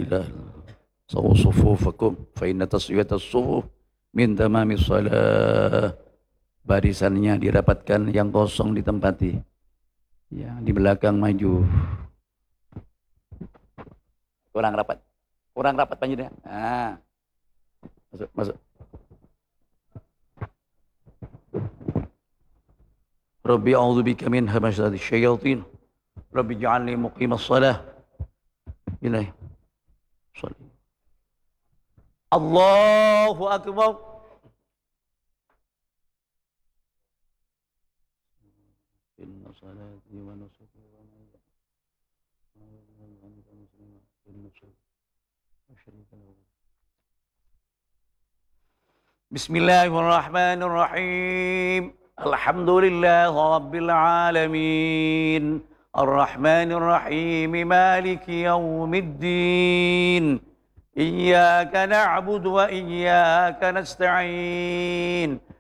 Alhamdulillah. Sawu sufufakum fa inna taswiyatas sufuf min tamamis salah. Barisannya dirapatkan, yang kosong ditempati. Yang di belakang maju. Kurang rapat. Kurang rapat panjangnya. Ah. Masuk, masuk. Rabbi a'udzubika min hamazati syayatin. Rabbi ja'alni muqimas salah. Ilaih. Salli. Allahu akbar. Inna salati wa nusuki wa Bismillahirrahmanirrahim. Alhamdulillah Rabbil Alamin. Ar-Rahmanir-Rahim. Maliki yawmiddin. Iyyaka na'budu wa iyyaka nasta'in.